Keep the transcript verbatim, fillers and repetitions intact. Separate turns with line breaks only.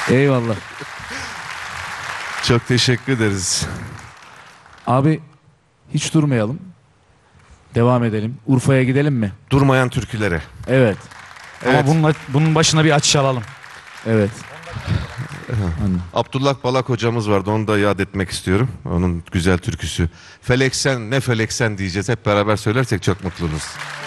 Eyvallah.
Çok teşekkür ederiz.
Abi hiç durmayalım. Devam edelim. Urfa'ya gidelim mi?
Durmayan türkülere.
Evet.
Evet.
Ama bunun, bunun başına bir açış alalım.
Evet.
Abdullah Balak hocamız vardı, onu da yad etmek istiyorum. Onun güzel türküsü. Feleksen ne feleksen diyeceğiz. Hep beraber söylersek çok mutlu oluruz.